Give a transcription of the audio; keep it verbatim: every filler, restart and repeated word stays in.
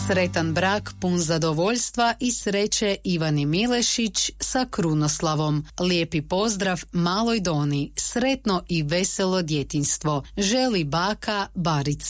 Sretan brak pun zadovoljstva i sreće Ivani Milešić sa Krunoslavom. Lijepi pozdrav maloj Doni. Sretno i veselo djetinjstvo. Želi baka Barica.